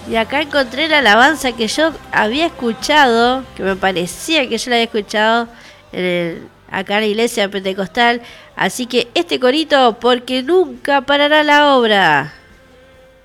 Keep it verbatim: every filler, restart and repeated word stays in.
Y acá encontré la alabanza que yo había escuchado, que me parecía que yo la había escuchado en el, acá en la iglesia pentecostal. Así que este corito, porque nunca parará la obra.